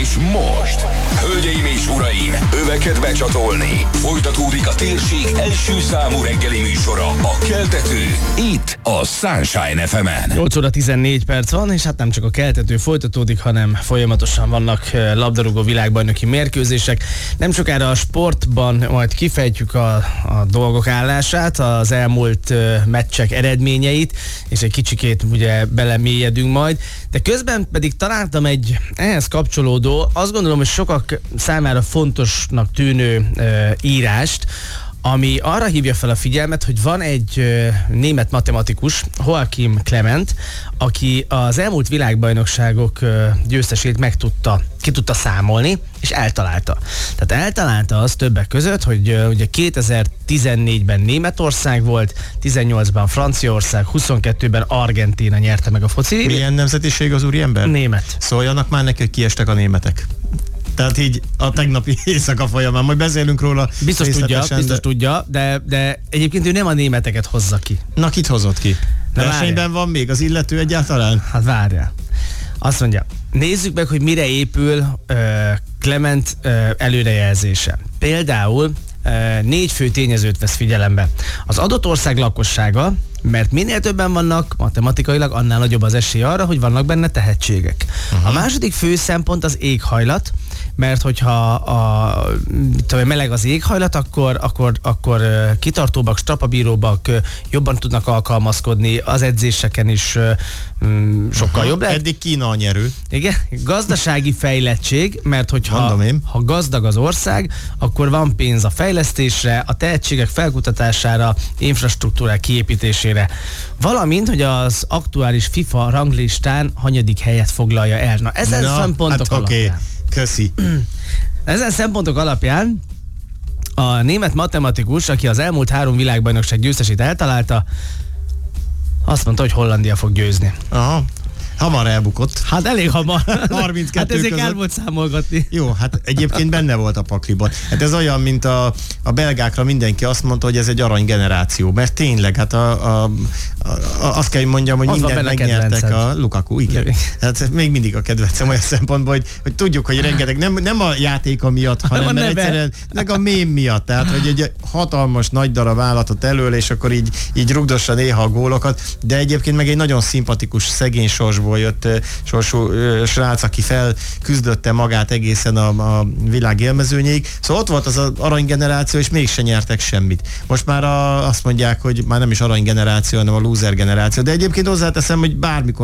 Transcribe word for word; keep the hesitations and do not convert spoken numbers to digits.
És most, hölgyeim és uraim, öveket becsatolni. Folytatódik a térség első számú reggeli műsora, a Keltető, itt a Sunshine ef emen. nyolc óra tizennégy perc van, és hát nem csak a Keltető folytatódik, hanem folyamatosan vannak labdarúgó világbajnoki mérkőzések. Nem sokára a sportban majd kifejtjük a, a dolgok állását, az elmúlt meccsek eredményeit, és egy kicsikét ugye belemélyedünk majd. De közben pedig találtam egy ehhez kapcsolódó, azt gondolom, hogy sokak számára fontosnak tűnő e, írást, ami arra hívja fel a figyelmet, hogy van egy e, német matematikus, Joachim Clement, aki az elmúlt világbajnokságok e, győztesét meg tudta, ki tudta számolni, és eltalálta. Tehát eltalálta azt többek között, hogy e, ugye kétezer-tizennégyben Németország volt, tizennyolcban Franciaország, huszonkettőben Argentína nyerte meg a foci. Milyen nemzetiség az úriember? Német. Szóljanak már neki, hogy kiestek a németek. Tehát így a tegnapi éjszaka folyamán, majd beszélünk róla. Biztos tudja, biztos de... tudja, de, de egyébként ő nem a németeket hozza ki. Na, kit hozott ki? Na, versenyben várjál. Van még az illető egyáltalán? Hát várjál. Azt mondja, nézzük meg, hogy mire épül uh, Clement uh, előrejelzése. Például uh, négy fő tényezőt vesz figyelembe. Az adott ország lakossága, mert minél többen vannak, matematikailag annál nagyobb az esély arra, hogy vannak benne tehetségek. Uh-huh. A második fő szempont az éghajlat, mert hogyha a, tudom, meleg az éghajlat, akkor, akkor, akkor kitartóbbak, strapabíróbbak, jobban tudnak alkalmazkodni, az edzéseken is mm, sokkal uh-huh. jobb lehet. Eddig Kína a nyerő. Igen, gazdasági fejlettség, mert hogyha ha gazdag az ország, akkor van pénz a fejlesztésre, a tehetségek felkutatására, infrastruktúrák kiépítésére. Valamint, hogy az aktuális FIFA ranglistán hanyadik helyet foglalja el. Na, ezen Na, szempontok hát alapján. Okay. Köszi. Ezen szempontok alapján a német matematikus, aki az elmúlt három világbajnokság győztesét eltalálta, azt mondta, hogy Hollandia fog győzni. Aha. Hamar elbukott. Hát elég hamar. harminckettő Hát ezért között. kár volt számolgatni. Jó, hát egyébként benne volt a pakliban. Hát ez olyan, mint a, a belgákra mindenki azt mondta, hogy ez egy aranygeneráció, mert tényleg, hát a, a, a, a, azt kell, hogy mondjam, hogy az mindent megnyertek a Lukaku, igen. Hát még mindig a kedvencem olyan szempontból, hogy, hogy tudjuk, hogy rengeteg, nem, nem a játéka miatt, hanem a mert neve. egyszerűen meg a mém miatt, tehát hogy egy hatalmas nagy darab állatot elől, és akkor így, így rugdossa néha a gólokat, de egyébként meg egy nagyon szimpatikus szegény sorsból jött sorsú srác, aki felküzdötte magát egészen a, a világ élmezőnyéig. Szóval ott volt az az aranygeneráció, és mégse nyertek semmit. Most már a, azt mondják, hogy már nem is aranygeneráció, hanem a loser generáció. De egyébként hozzáteszem, hogy bármikor